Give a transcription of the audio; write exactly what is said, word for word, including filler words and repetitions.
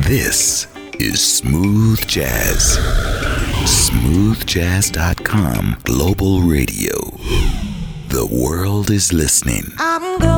This is Smooth Jazz. smooth jazz dot com Global Radio. The world is listening. I'm going